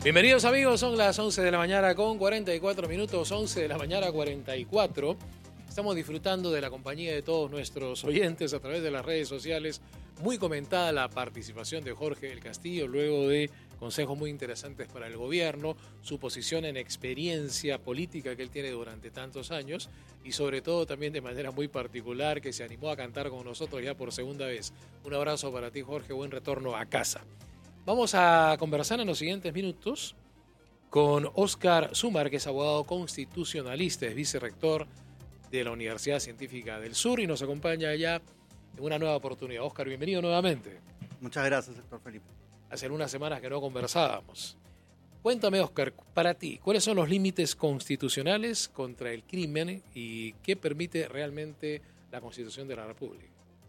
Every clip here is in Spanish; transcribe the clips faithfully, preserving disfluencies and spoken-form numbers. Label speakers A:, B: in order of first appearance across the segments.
A: Bienvenidos amigos, son las once de la mañana con cuarenta y cuatro minutos, once de la mañana cuarenta y cuatro. Estamos disfrutando de la compañía de todos nuestros oyentes a través de las redes sociales. Muy comentada la participación de Jorge del Castillo luego de consejos muy interesantes para el gobierno, su posición en experiencia política que él tiene durante tantos años y sobre todo también de manera muy particular que se animó a cantar con nosotros ya por segunda vez. Un abrazo para ti, Jorge, buen retorno a casa. Vamos a conversar en los siguientes minutos con Óscar Sumar, que es abogado constitucionalista, es vicerrector de la Universidad Científica del Sur y nos acompaña ya en una nueva oportunidad. Óscar, bienvenido nuevamente.
B: Muchas gracias, doctor Felipe.
A: Hace unas semanas que no conversábamos. Cuéntame, Óscar, para ti, ¿cuáles son los límites constitucionales contra el crimen y qué permite realmente la Constitución de la República?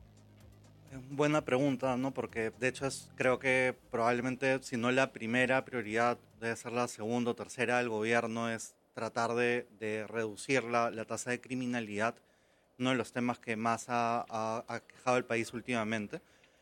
B: Buena pregunta, ¿no? Porque de hecho es, creo que probablemente, si no la primera prioridad, debe ser la segunda o tercera del gobierno, es tratar de, de reducir la, la tasa de criminalidad, uno de los temas que más ha, ha, ha quejado el país últimamente.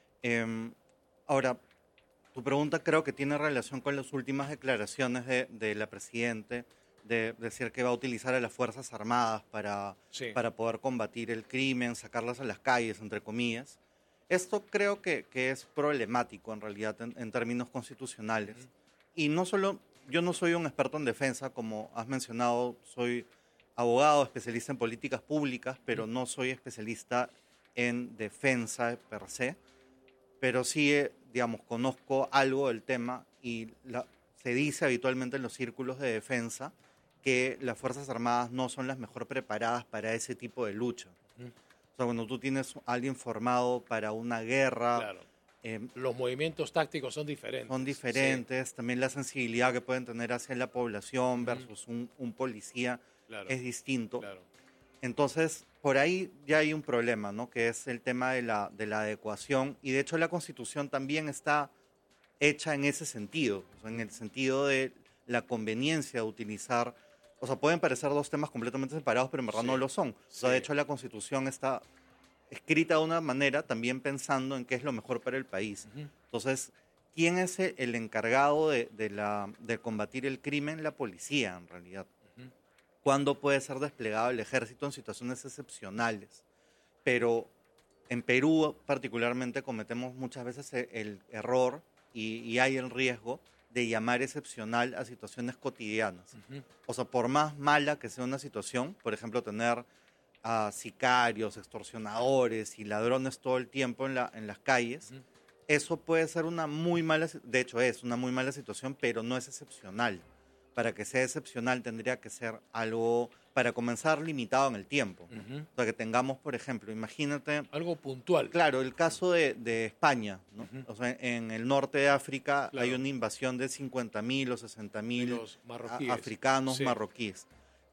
B: Eh, ahora, tu pregunta creo que tiene relación con las últimas declaraciones de, de la Presidente, de decir que va a utilizar a las Fuerzas Armadas para,
A: sí.
B: para poder combatir el crimen, sacarlas a las calles, entre comillas. Esto creo que, que es problemático en realidad en, en términos constitucionales. Uh-huh. Y no solo, yo no soy un experto en defensa, como has mencionado, soy abogado, especialista en políticas públicas, pero uh-huh. no soy especialista en defensa per se. Pero sí, digamos, conozco algo del tema y la, se dice habitualmente en los círculos de defensa que las Fuerzas Armadas no son las mejor preparadas para ese tipo de lucha. Uh-huh. O sea, cuando tú tienes a alguien formado para una guerra...
A: Claro. Eh, Los movimientos tácticos son diferentes.
B: Son diferentes. Sí. También la sensibilidad que pueden tener hacia la población uh-huh. versus un, un policía claro. es distinto. Claro. Entonces, por ahí ya hay un problema, ¿no? Que es el tema de la, de la adecuación. Y de hecho la Constitución también está hecha en ese sentido. O sea, en el sentido de la conveniencia de utilizar... O sea, pueden parecer dos temas completamente separados, pero en verdad sí, no lo son. O sea, sí. De hecho, la Constitución está escrita de una manera también pensando en qué es lo mejor para el país. Uh-huh. Entonces, ¿quién es el encargado de, de, la, de combatir el crimen? La policía, en realidad. Uh-huh. ¿Cuándo puede ser desplegado el ejército en situaciones excepcionales? Pero en Perú, particularmente, cometemos muchas veces el error y, y hay el riesgo de llamar excepcional a situaciones cotidianas. Uh-huh. O sea, por más mala que sea una situación, por ejemplo, tener a uh, sicarios, extorsionadores y ladrones todo el tiempo en, la, en las calles, uh-huh. eso puede ser una muy mala, de hecho es una muy mala situación, pero no es excepcional. Para que sea excepcional tendría que ser algo, para comenzar, limitado en el tiempo. Uh-huh. O sea, que tengamos, por ejemplo, imagínate...
A: Algo puntual.
B: Claro, el caso de, de España, ¿no? Uh-huh. O sea, en el norte de África claro. hay una invasión de cincuenta mil o sesenta mil africanos sí. marroquíes.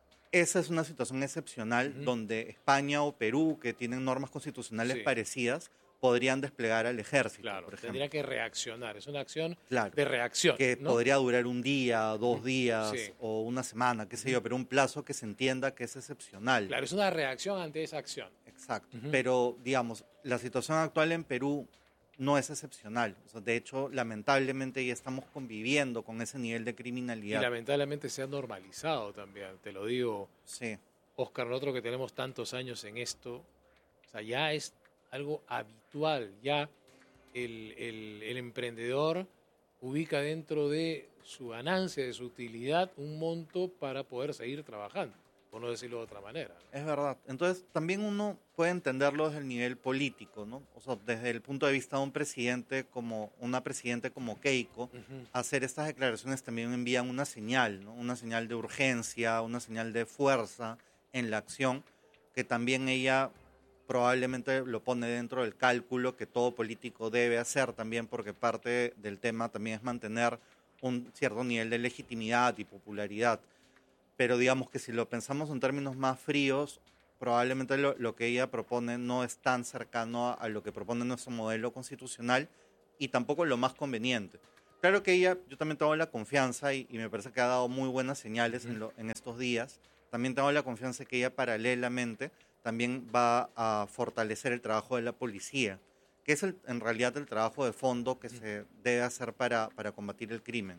B: Esa es una situación excepcional uh-huh. donde España o Perú, que tienen normas constitucionales sí. parecidas, podrían desplegar al ejército,
A: claro,
B: por ejemplo.
A: Tendría que reaccionar, es una acción
B: claro,
A: de reacción.
B: Que
A: ¿no?
B: podría durar un día, dos días
A: sí.
B: o una semana, qué sé yo, pero un plazo que se entienda que es excepcional.
A: Claro, es una reacción ante esa acción.
B: Exacto, uh-huh. pero digamos, la situación actual en Perú no es excepcional. O sea, de hecho, lamentablemente ya estamos conviviendo con ese nivel de criminalidad.
A: Y lamentablemente se ha normalizado también, te lo digo.
B: Sí.
A: Óscar, nosotros que tenemos tantos años en esto, o sea, ya es algo habitual, ya el, el, el emprendedor ubica dentro de su ganancia, de su utilidad, un monto para poder seguir trabajando, por no decirlo de otra manera.
B: Es verdad. Entonces, también uno puede entenderlo desde el nivel político, ¿no? O sea, desde el punto de vista de un presidente como, una presidente como Keiko, uh-huh. hacer estas declaraciones también envían una señal, ¿no? Una señal de urgencia, una señal de fuerza en la acción, que también ella probablemente lo pone dentro del cálculo que todo político debe hacer también, porque parte del tema también es mantener un cierto nivel de legitimidad y popularidad. Pero digamos que si lo pensamos en términos más fríos, probablemente lo, lo que ella propone no es tan cercano a, a lo que propone nuestro modelo constitucional y tampoco lo más conveniente. Claro que ella, yo también tengo la confianza y, y me parece que ha dado muy buenas señales en, lo, en estos días. También tengo la confianza que ella paralelamente también va a fortalecer el trabajo de la policía, que es el, en realidad el trabajo de fondo que se debe hacer para, para combatir el crimen.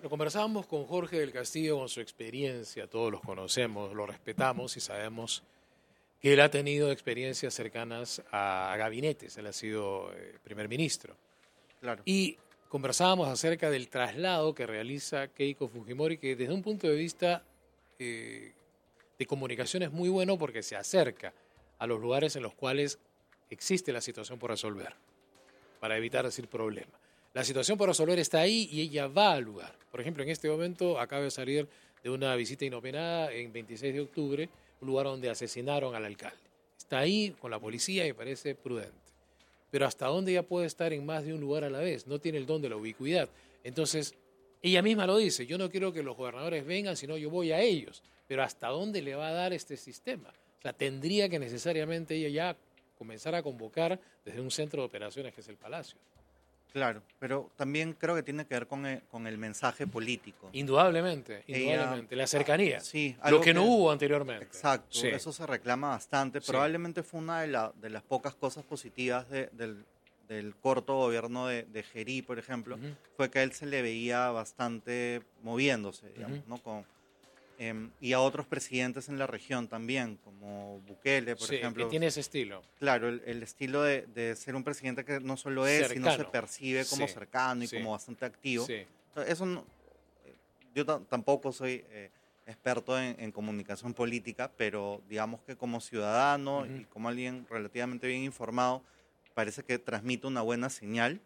A: Lo conversábamos con Jorge del Castillo, con su experiencia, todos los conocemos, lo respetamos y sabemos que él ha tenido experiencias cercanas a gabinetes, él ha sido eh, primer ministro.
B: Claro.
A: Y conversábamos acerca del traslado que realiza Keiko Fujimori, que desde un punto de vista eh, de comunicación es muy bueno porque se acerca a los lugares en los cuales existe la situación por resolver, para evitar decir problema. La situación por resolver está ahí y ella va al lugar. Por ejemplo, en este momento acaba de salir de una visita inopinada en veintiséis de octubre, un lugar donde asesinaron al alcalde. Está ahí con la policía y me parece prudente. Pero ¿hasta dónde ella puede estar en más de un lugar a la vez? No tiene el don de la ubicuidad. Entonces, ella misma lo dice, yo no quiero que los gobernadores vengan, sino yo voy a ellos. Pero ¿hasta dónde le va a dar este sistema? O sea, tendría que necesariamente ella ya comenzar a convocar desde un centro de operaciones que es el Palacio.
B: Claro, pero también creo que tiene que ver con el, con el mensaje político.
A: Indudablemente, indudablemente. Ella, la cercanía.
B: Sí,
A: lo que, que no hubo anteriormente.
B: Exacto,
A: sí.
B: Eso se reclama bastante. Sí. Probablemente fue una de, la, de las pocas cosas positivas de, del, del corto gobierno de, de Gerí, por ejemplo, uh-huh. fue que a él se le veía bastante moviéndose, digamos, uh-huh. ¿no? Con, eh, y a otros presidentes en la región también, como Bukele, por
A: sí,
B: ejemplo.
A: Que tiene ese estilo.
B: Claro, el, el estilo de, de ser un presidente que no solo es, cercano. Sino se percibe como
A: sí.
B: cercano y
A: sí.
B: como bastante activo.
A: Sí.
B: Eso no, yo t- tampoco soy eh, experto en, en comunicación política, pero digamos que como ciudadano uh-huh. y como alguien relativamente bien informado, parece que transmite una buena señal.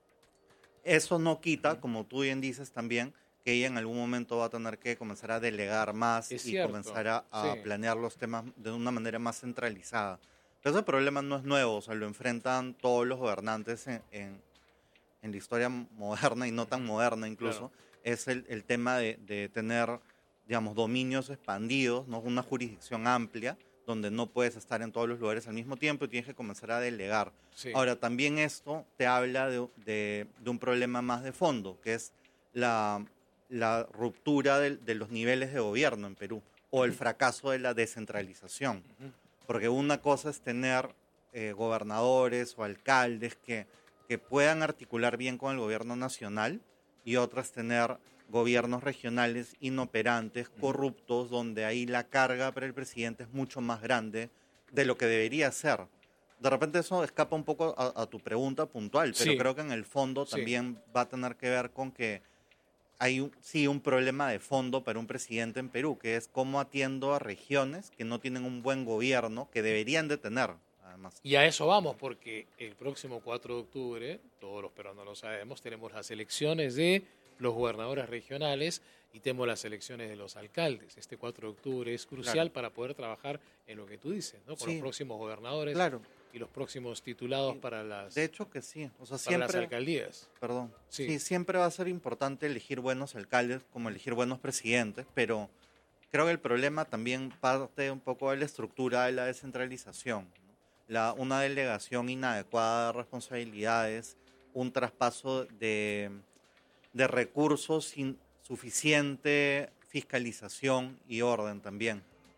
B: Eso no quita, uh-huh. como tú bien dices también, que ella en algún momento va a tener que comenzar a delegar más
A: es
B: y
A: cierto.
B: comenzar a, a
A: sí.
B: planear los temas de una manera más centralizada. Pero ese problema no es nuevo, o sea, lo enfrentan todos los gobernantes en, en, en la historia moderna y no tan moderna incluso. Claro. Es el, el tema de, de tener, digamos, dominios expandidos, ¿no? Una jurisdicción amplia, donde no puedes estar en todos los lugares al mismo tiempo y tienes que comenzar a delegar.
A: Sí.
B: Ahora, también esto te habla de, de, de un problema más de fondo, que es la... la ruptura de, de los niveles de gobierno en Perú o el fracaso de la descentralización. Porque una cosa es tener eh, gobernadores o alcaldes que, que puedan articular bien con el gobierno nacional y otra es tener gobiernos regionales inoperantes, corruptos, donde ahí la carga para el presidente es mucho más grande de lo que debería ser. De repente eso escapa un poco a, a tu pregunta puntual, pero
A: sí.
B: creo que en el fondo
A: sí.
B: también va a tener que ver con que hay un, sí un problema de fondo para un presidente en Perú, que es cómo atiendo a regiones que no tienen un buen gobierno, que deberían de tener, además.
A: Y a eso vamos, porque el próximo cuatro de octubre, todos los peruanos lo sabemos, tenemos las elecciones de los gobernadores regionales y tenemos las elecciones de los alcaldes. Este cuatro de octubre es crucial claro. para poder trabajar en lo que tú dices, ¿no? Con sí. los próximos gobernadores.
B: Claro.
A: Y los próximos titulados para las,
B: de hecho que sí. O sea,
A: para
B: siempre,
A: las alcaldías.
B: Perdón.
A: Sí.
B: sí, siempre va a ser importante elegir buenos alcaldes como elegir buenos presidentes, pero creo que el problema también parte un poco de la estructura de la descentralización, ¿no? La, una delegación inadecuada de responsabilidades, un traspaso de, de recursos sin suficiente fiscalización y orden también.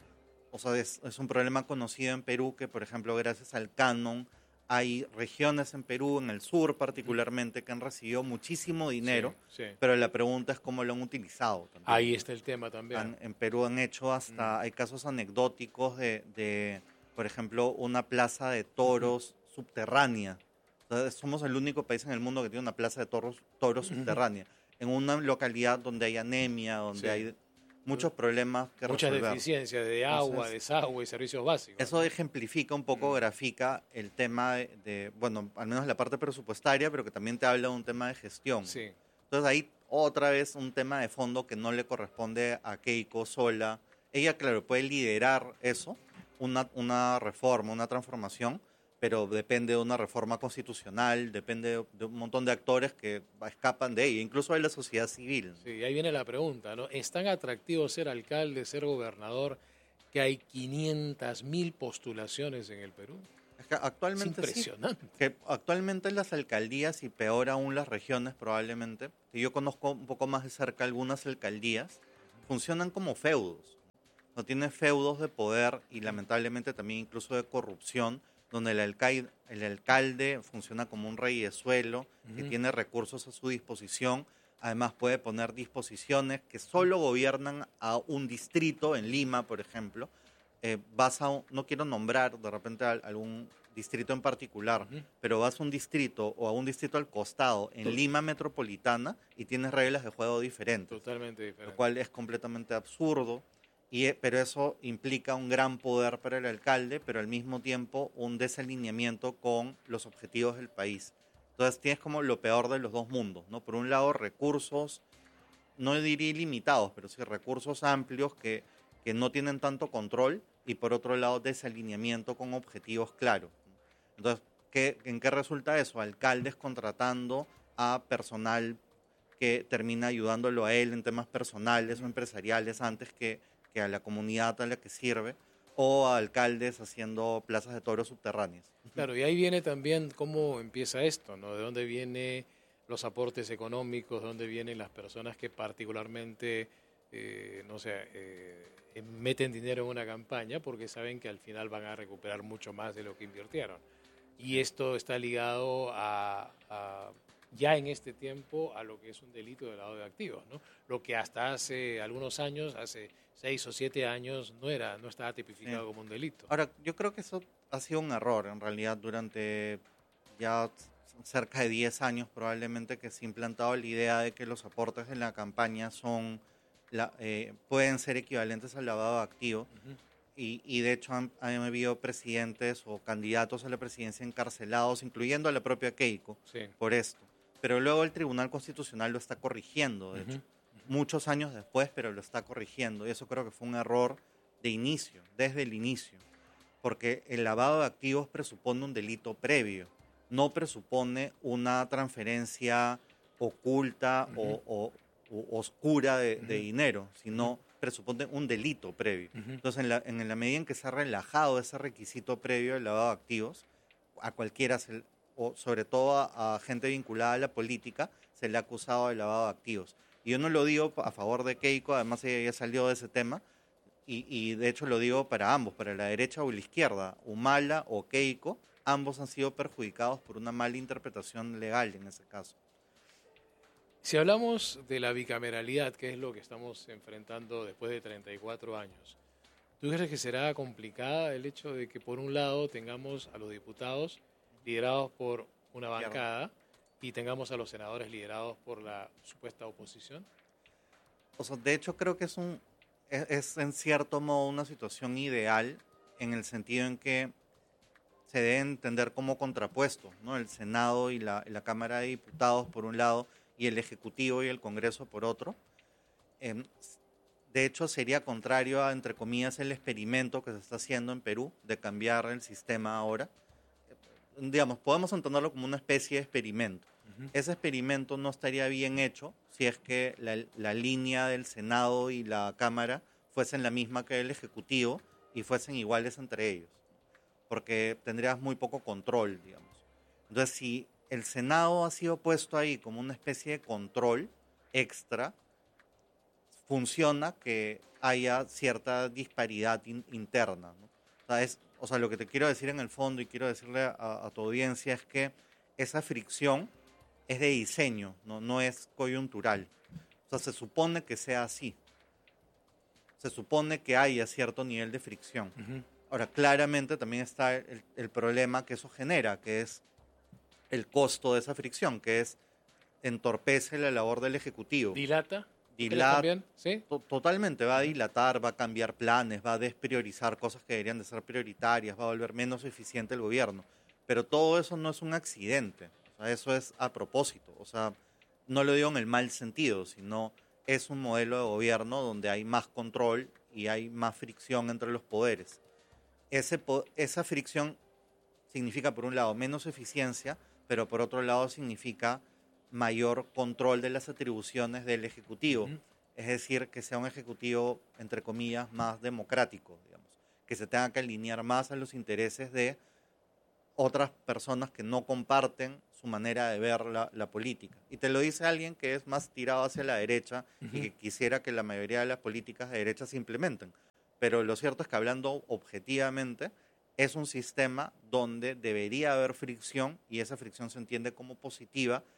B: O sea, es, es un problema conocido en Perú que, por ejemplo, gracias al canon, hay regiones en Perú, en el sur particularmente, que han recibido muchísimo dinero, sí, sí. pero la pregunta es cómo lo han utilizado. También.
A: Ahí está el tema también.
B: Han, en Perú han hecho hasta, mm. hay casos anecdóticos de, de, por ejemplo, una plaza de toros uh-huh. subterránea. O sea, somos el único país en el mundo que tiene una plaza de toros, toros uh-huh. subterránea, en una localidad donde hay anemia, donde sí. hay... muchos problemas que
A: Muchas
B: resolver.
A: deficiencias de agua, Entonces, desagüe y servicios básicos.
B: Eso ejemplifica un poco, mm. grafica el tema de, de, bueno, al menos la parte presupuestaria, pero que también te habla de un tema de gestión.
A: Sí.
B: Entonces ahí otra vez un tema de fondo que no le corresponde a Keiko sola. Ella, claro, puede liderar eso, una, una reforma, una transformación, pero depende de una reforma constitucional, depende de, de un montón de actores que escapan de ella, incluso de la sociedad civil.
A: Sí, ahí viene la pregunta, ¿no? ¿Es tan atractivo ser alcalde, ser gobernador, que hay quinientas mil postulaciones en el Perú?
B: Es que actualmente
A: es impresionante.
B: Sí, que actualmente las alcaldías y peor aún las regiones probablemente, que yo conozco un poco más de cerca algunas alcaldías, funcionan como feudos. No tienen feudos de poder y lamentablemente también incluso de corrupción, donde el alcalde, el alcalde funciona como un reyesuelo uh-huh. que tiene recursos a su disposición Además puede poner disposiciones que solo gobiernan a un distrito, en Lima, por ejemplo. Eh, vas a, un, no quiero nombrar de repente a, a algún distrito en particular, uh-huh. pero vas a un distrito o a un distrito al costado en Lima metropolitana y tienes reglas de juego diferentes.
A: Totalmente diferente.
B: Lo cual es completamente absurdo, y, pero eso implica un gran poder para el alcalde, pero al mismo tiempo un desalineamiento con los objetivos del país. Entonces tienes como lo peor de los dos mundos, ¿no? Por un lado, recursos, no diría ilimitados, pero sí recursos amplios que, que no tienen tanto control, y por otro lado, desalineamiento con objetivos claros. Entonces, ¿qué, ¿en qué resulta eso? Alcaldes contratando a personal que termina ayudándolo a él en temas personales o empresariales antes que, que a la comunidad a la que sirve, o a alcaldes haciendo plazas de toros subterráneas.
A: Claro, y ahí viene también cómo empieza esto, ¿no? De dónde vienen los aportes económicos, de dónde vienen las personas que particularmente, eh, no sé, eh, meten dinero en una campaña porque saben que al final van a recuperar mucho más de lo que invirtieron. Y esto está ligado a, a ya en este tiempo a lo que es un delito de lavado de activos, ¿no? Lo que hasta hace algunos años, hace seis o siete años, no era, no estaba tipificado sí. como un delito.
B: Ahora, yo creo que eso ha sido un error, en realidad, durante ya cerca de diez años probablemente, que se ha implantado la idea de que los aportes en la campaña son, la, eh, pueden ser equivalentes al lavado de activos. Uh-huh. Y, y de hecho han, han habido presidentes o candidatos a la presidencia encarcelados, incluyendo a la propia Keiko, sí. por esto. Pero luego el Tribunal Constitucional lo está corrigiendo, de uh-huh. hecho. Uh-huh. Muchos años después, pero lo está corrigiendo. Y eso creo que fue un error de inicio, desde el inicio. Porque el lavado de activos presupone un delito previo. No presupone una transferencia oculta uh-huh. o, o, o oscura de, uh-huh. de dinero, sino uh-huh. presupone un delito previo. Uh-huh. Entonces, en la, en la medida en que se ha relajado ese requisito previo del lavado de activos, a cualquiera, se, o sobre todo a, a gente vinculada a la política, se le ha acusado de lavado de activos. Y yo no lo digo a favor de Keiko, además ella ya salió de ese tema, y, y de hecho lo digo para ambos, para la derecha o la izquierda, Humala o Keiko, ambos han sido perjudicados por una mala interpretación legal en ese caso.
A: Si hablamos de la bicameralidad, que es lo que estamos enfrentando después de treinta y cuatro años, ¿tú crees que será complicada el hecho de que por un lado tengamos a los diputados liderados por una bancada y tengamos a los senadores liderados por la supuesta oposición?
B: O sea, de hecho creo que es, un, es, es en cierto modo una situación ideal, en el sentido en que se debe entender como contrapuesto, ¿no? El Senado y la, la Cámara de Diputados por un lado, y el Ejecutivo y el Congreso por otro. Eh, de hecho, sería contrario a, entre comillas, el experimento que se está haciendo en Perú de cambiar el sistema ahora. Eh, digamos, podemos entenderlo como una especie de experimento. Uh-huh. Ese experimento no estaría bien hecho si es que la, la línea del Senado y la Cámara fuesen la misma que el Ejecutivo y fuesen iguales entre ellos, porque tendrías muy poco control, digamos. Entonces, si el Senado ha sido puesto ahí como una especie de control extra, funciona que haya cierta disparidad in, interna, ¿no? O sea, es, o sea, lo que te quiero decir en el fondo, y quiero decirle a, a tu audiencia, es que esa fricción es de diseño, ¿no? No es coyuntural. O sea, se supone que sea así. Se supone que haya cierto nivel de fricción. Uh-huh. Ahora, claramente también está el, el problema que eso genera, que es el costo de esa fricción, que es entorpece la labor del Ejecutivo.
A: ¿Dilata?
B: Dilata
A: también? ¿Sí?
B: To- totalmente, va a dilatar, va a cambiar planes, va a despriorizar cosas que deberían de ser prioritarias, va a volver menos eficiente el gobierno. Pero todo eso no es un accidente, o sea, eso es a propósito. O sea, no lo digo en el mal sentido, sino es un modelo de gobierno donde hay más control y hay más fricción entre los poderes. Ese po- esa fricción significa, por un lado, menos eficiencia, pero por otro lado significa mayor control de las atribuciones del Ejecutivo. Uh-huh. Es decir, que sea un Ejecutivo, entre comillas, más democrático, digamos, que se tenga que alinear más a los intereses de otras personas que no comparten su manera de ver la, la política. Y te lo dice alguien que es más tirado hacia la derecha uh-huh. y que quisiera que la mayoría de las políticas de derecha se implementen. Pero lo cierto es que, hablando objetivamente, es un sistema donde debería haber fricción, y esa fricción se entiende como positiva,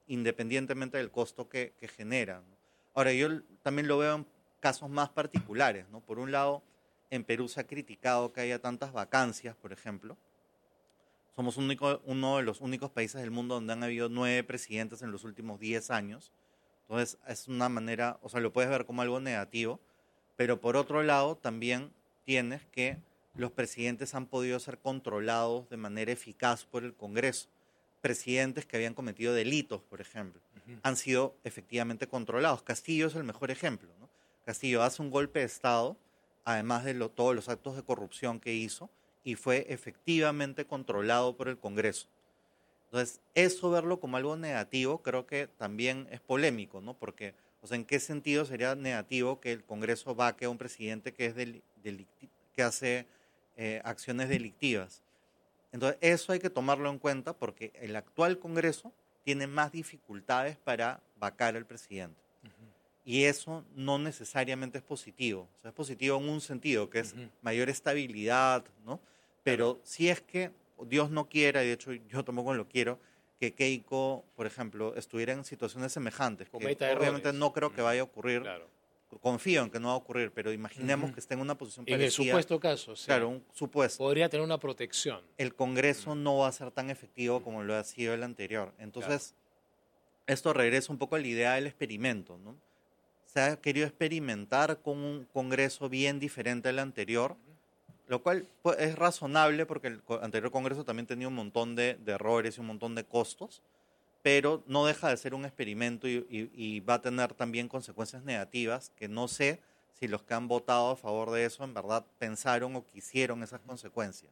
B: independientemente del costo que, que genera, ¿no? Ahora, yo también lo veo en casos más particulares, ¿no? Por un lado, en Perú se ha criticado que haya tantas vacancias, por ejemplo. Somos único, uno de los únicos países del mundo donde han habido nueve presidentes en los últimos diez años. Entonces, es una manera, o sea, lo puedes ver como algo negativo, pero por otro lado, también tienes que los presidentes han podido ser controlados de manera eficaz por el Congreso. Presidentes que habían cometido delitos, por ejemplo, uh-huh. han sido efectivamente controlados. Castillo es el mejor ejemplo, ¿no? Castillo hace un golpe de Estado, además de lo, todos los actos de corrupción que hizo, y fue efectivamente controlado por el Congreso. Entonces, eso verlo como algo negativo creo que también es polémico, ¿no? Porque, o sea, ¿en qué sentido sería negativo que el Congreso vaque a un presidente que, es del, delicti- que hace eh, acciones delictivas? Entonces, eso hay que tomarlo en cuenta porque el actual Congreso tiene más dificultades para vacar al presidente. Uh-huh. Y eso no necesariamente es positivo. O sea, es positivo en un sentido, que es uh-huh. mayor estabilidad, ¿no? Pero claro. si es que Dios no quiera, y de hecho yo tampoco lo quiero, que Keiko, por ejemplo, estuviera en situaciones semejantes,
A: Cometa
B: que
A: errores.
B: obviamente no creo que vaya a ocurrir.
A: Claro.
B: Confío en que no va a ocurrir, pero imaginemos uh-huh. que esté en una posición parecida.
A: En el supuesto caso, sí.
B: Claro, un supuesto.
A: Podría tener una protección.
B: El Congreso uh-huh. no va a ser tan efectivo como lo ha sido el anterior. Entonces, claro. esto regresa un poco a la idea del experimento, ¿no? Se ha querido experimentar con un Congreso bien diferente al anterior, uh-huh. lo cual pues, es razonable porque el anterior Congreso también tenía un montón de, de errores y un montón de costos, pero no deja de ser un experimento y, y, y va a tener también consecuencias negativas que no sé si los que han votado a favor de eso en verdad pensaron o quisieron esas consecuencias.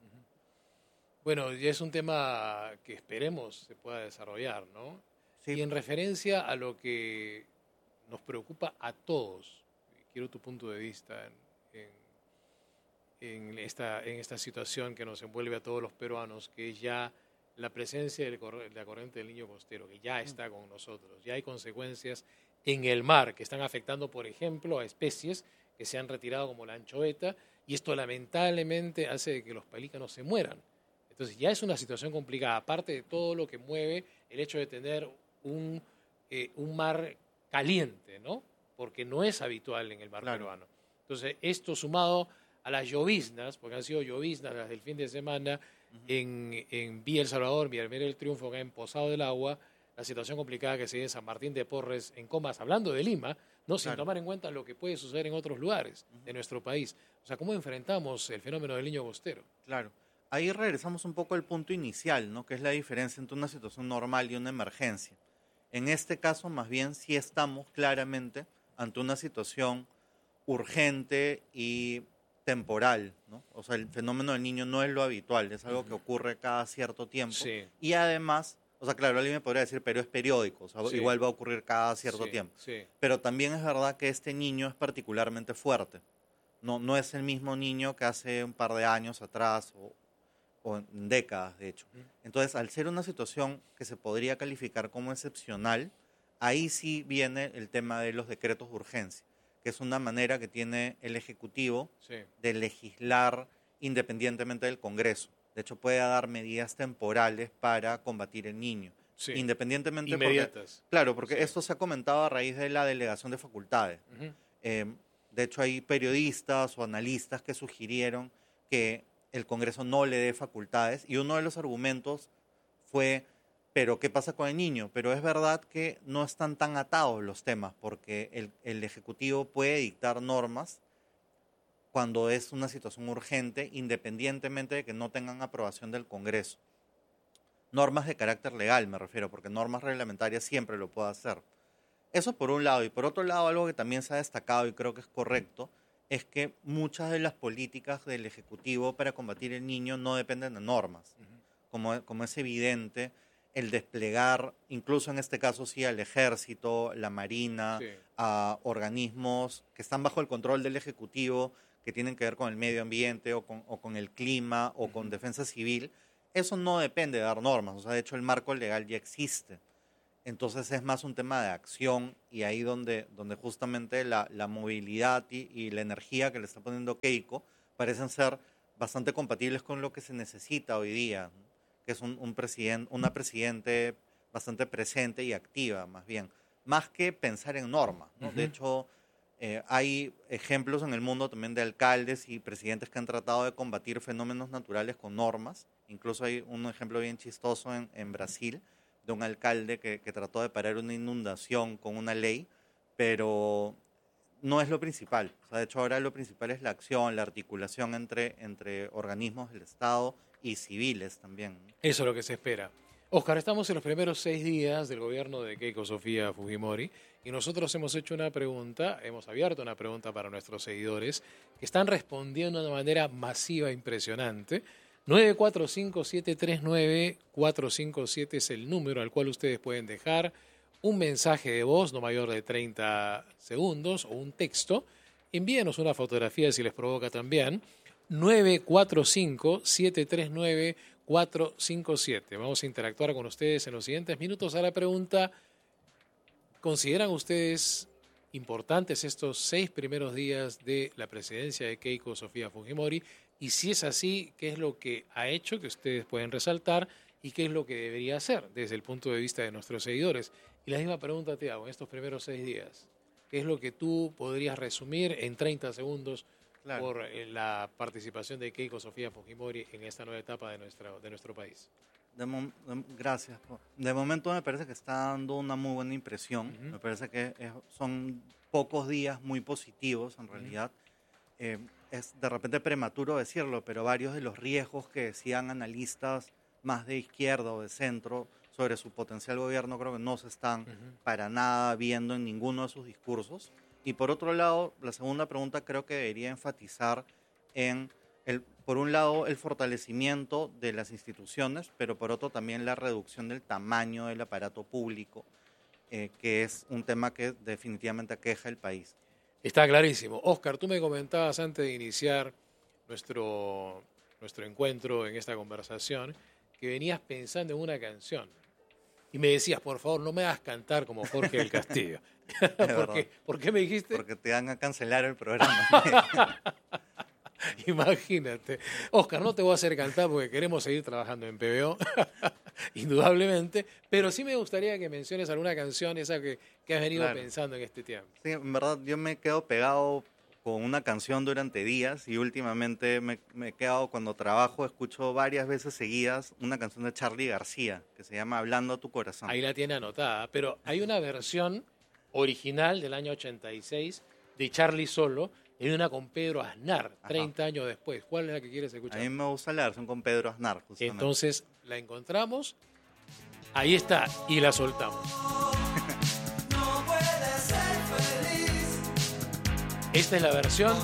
A: Bueno, ya es un tema que esperemos se pueda desarrollar, ¿no?
B: Sí.
A: Y en referencia a lo que nos preocupa a todos, quiero tu punto de vista en, en, en, esta, en esta situación que nos envuelve a todos los peruanos, que es ya la presencia de la corriente del Niño Costero, que ya está con nosotros. Ya hay consecuencias en el mar que están afectando, por ejemplo, a especies que se han retirado como la anchoveta, y esto lamentablemente hace que los pelícanos se mueran. Entonces ya es una situación complicada, aparte de todo lo que mueve el hecho de tener un, eh, un mar caliente, ¿no? Porque no es habitual en el mar claro. peruano. Entonces esto sumado a las lloviznas, porque han sido lloviznas las del fin de semana, En, en Villa El Salvador, Villa El Triunfo, en Posado del Agua, la situación complicada que se ve en San Martín de Porres, en Comas, hablando de Lima, no sin claro. tomar en cuenta lo que puede suceder en otros lugares uh-huh. de nuestro país. O sea, ¿cómo enfrentamos el fenómeno del niño costero?
B: Claro. Ahí regresamos un poco al punto inicial, ¿no? Que es la diferencia entre una situación normal y una emergencia. En este caso, más bien, sí estamos claramente ante una situación urgente y temporal, ¿no? O sea, el fenómeno del niño no es lo habitual, es algo uh-huh. que ocurre cada cierto tiempo.
A: Sí.
B: Y además, o sea, claro, alguien me podría decir, pero es periódico, o sea, sí. igual va a ocurrir cada cierto
A: sí.
B: tiempo.
A: Sí.
B: Pero también es verdad que este niño es particularmente fuerte. No, no es el mismo niño que hace un par de años atrás o, o en décadas, de hecho. Uh-huh. Entonces, al ser una situación que se podría calificar como excepcional, ahí sí viene el tema de los decretos de urgencia, que es una manera que tiene el Ejecutivo sí. de legislar independientemente del Congreso. De hecho, puede dar medidas temporales para combatir el niño. Sí. Independientemente.
A: Inmediatas.
B: Porque, claro, porque
A: sí.
B: esto se ha comentado a raíz de la delegación de facultades. Uh-huh. Eh, de hecho, hay periodistas o analistas que sugirieron que el Congreso no le dé facultades y uno de los argumentos fue... Pero, ¿qué pasa con el niño? Pero es verdad que no están tan atados los temas, porque el, el Ejecutivo puede dictar normas cuando es una situación urgente, independientemente de que no tengan aprobación del Congreso. Normas de carácter legal, me refiero, porque normas reglamentarias siempre lo puede hacer. Eso por un lado. Y por otro lado, algo que también se ha destacado y creo que es correcto, es que muchas de las políticas del Ejecutivo para combatir el niño no dependen de normas. Uh-huh. Como, como es evidente... el desplegar, incluso en este caso sí, al ejército, la marina, sí. a organismos que están bajo el control del Ejecutivo, que tienen que ver con el medio ambiente o con, o con el clima o uh-huh. con defensa civil, eso no depende de dar normas. O sea, de hecho el marco legal ya existe. Entonces es más un tema de acción y ahí donde, donde justamente la, la movilidad y, y la energía que le está poniendo Keiko parecen ser bastante compatibles con lo que se necesita hoy día, ¿no? Que es un, un presidente, una presidente bastante presente y activa, más bien, más que pensar en normas, ¿no? Uh-huh. De hecho, eh, hay ejemplos en el mundo también de alcaldes y presidentes que han tratado de combatir fenómenos naturales con normas. Incluso hay un ejemplo bien chistoso en, en Brasil, de un alcalde que, que trató de parar una inundación con una ley, pero no es lo principal. O sea, de hecho, ahora lo principal es la acción, la articulación entre, entre organismos del Estado y civiles también.
A: Eso es lo que se espera. Óscar, estamos en los primeros seis días del gobierno de Keiko Sofía Fujimori y nosotros hemos hecho una pregunta, hemos abierto una pregunta para nuestros seguidores que están respondiendo de una manera masiva, impresionante. nueve cuatro cinco, siete tres nueve, cuatro cinco siete es el número al cual ustedes pueden dejar un mensaje de voz no mayor de treinta segundos o un texto. Envíenos una fotografía si les provoca también. nueve cuatro cinco, siete tres nueve, cuatro cinco siete. Vamos a interactuar con ustedes en los siguientes minutos a la pregunta: ¿consideran ustedes importantes estos seis primeros días de la presidencia de Keiko Sofía Fujimori? Y si es así, ¿qué es lo que ha hecho que ustedes pueden resaltar y qué es lo que debería hacer desde el punto de vista de nuestros seguidores? Y la misma pregunta te hago, en estos primeros seis días, ¿qué es lo que tú podrías resumir en treinta segundos claro. por la participación de Keiko Sofía Fujimori en esta nueva etapa de nuestro, de nuestro país?
B: De mo- de, gracias. De momento me parece que está dando una muy buena impresión. Uh-huh. Me parece que es, son pocos días muy positivos en realidad. Uh-huh. Eh, es de repente prematuro decirlo, pero varios de los riesgos que decían analistas más de izquierda o de centro sobre su potencial gobierno creo que no se están uh-huh. para nada viendo en ninguno de sus discursos. Y por otro lado, la segunda pregunta creo que debería enfatizar en, el, por un lado, el fortalecimiento de las instituciones, pero por otro también la reducción del tamaño del aparato público, eh, que es un tema que definitivamente aqueja el país.
A: Está clarísimo. Óscar, tú me comentabas antes de iniciar nuestro, nuestro encuentro en esta conversación que venías pensando en una canción. Y me decías, por favor, no me hagas cantar como Jorge del Castillo. ¿Por qué? ¿Por qué me dijiste?
B: Porque te van a cancelar el programa.
A: Imagínate. Óscar, no te voy a hacer cantar porque queremos seguir trabajando en P B O, indudablemente, pero sí me gustaría que menciones alguna canción esa que, que has venido claro. pensando en este tiempo.
B: Sí, en verdad yo me quedo pegado con una canción durante días y últimamente me, me he quedado, cuando trabajo, escucho varias veces seguidas una canción de Charly García que se llama Hablando a tu corazón.
A: Ahí la tiene anotada, pero hay una versión original del año ochenta y seis de Charly solo, y una con Pedro Aznar, treinta Ajá. años después. ¿Cuál es la que quieres escuchar?
B: A mí me gusta la versión con Pedro Aznar, justamente.
A: Entonces, la encontramos, ahí está, y la soltamos. No puede ser feliz. Esta es la versión.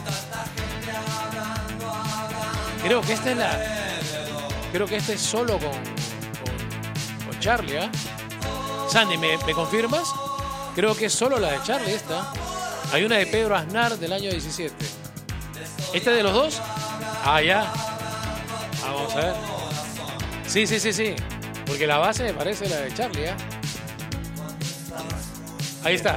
A: Creo que esta es la... Creo que esta es solo con, con, con Charly, ¿eh? Sandy, ¿me, ¿me confirmas? Creo que es solo la de Charly esta. Hay una de Pedro Aznar del año diecisiete. ¿Esta es de los dos? Ah, ya. Vamos a ver. Sí, sí, sí, sí. Porque la base me parece la de Charly, ¿eh? Ahí está.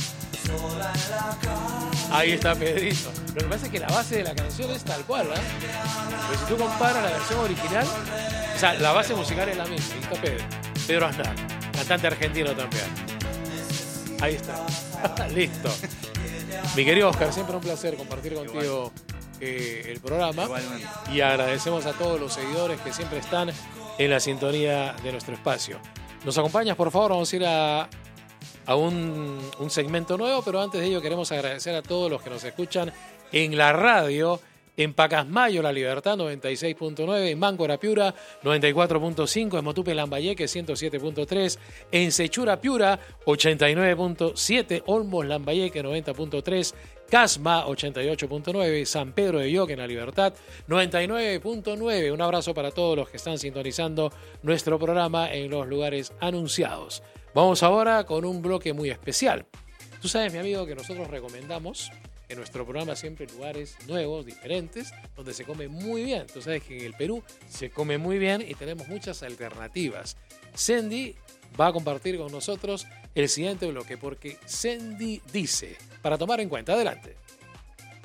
A: Ahí está Pedrito. Lo que pasa es que la base de la canción es tal cual, ¿eh? Pero si tú comparas la versión original, o sea, la base musical es la misma. Ahí está Pedro. Pedro Aznar, cantante argentino también. Ahí está. Listo. Mi querido Óscar, siempre un placer compartir contigo eh, el programa. Igualmente. Y agradecemos a todos los seguidores que siempre están en la sintonía de nuestro espacio. ¿Nos acompañas, por favor? Vamos a ir a, a un, un segmento nuevo, pero antes de ello queremos agradecer a todos los que nos escuchan en la radio, en Pacasmayo, La Libertad, noventa y seis punto nueve, en Máncora, Piura, noventa y cuatro punto cinco, en Motupe, Lambayeque, ciento siete punto tres, en Sechura, Piura, ochenta y nueve punto siete, Olmos, Lambayeque, noventa punto tres, Casma, ochenta y ocho punto nueve, San Pedro de Yoque, en La Libertad, noventa y nueve punto nueve. Un abrazo para todos los que están sintonizando nuestro programa en los lugares anunciados. Vamos ahora con un bloque muy especial. Tú sabes, mi amigo, que nosotros recomendamos en nuestro programa siempre lugares nuevos, diferentes, donde se come muy bien. Tú sabes que en el Perú se come muy bien y tenemos muchas alternativas. Sandy va a compartir con nosotros el siguiente bloque, porque Sandy dice, para tomar en cuenta. Adelante.